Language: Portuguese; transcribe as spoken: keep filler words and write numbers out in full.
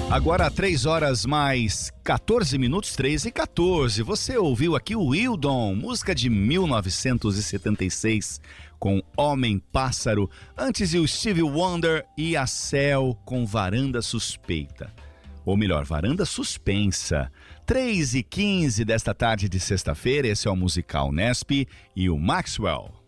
Agora, três horas mais quatorze minutos, três e quatorze. Você ouviu aqui o Wildon, música de mil novecentos e setenta e seis, com Homem Pássaro. Antes, o Stevie Wonder e a Cell com Varanda Suspeita. Ou melhor, Varanda Suspensa. três e quinze desta tarde de sexta-feira, esse é o Musical Nesp e o Maxwell.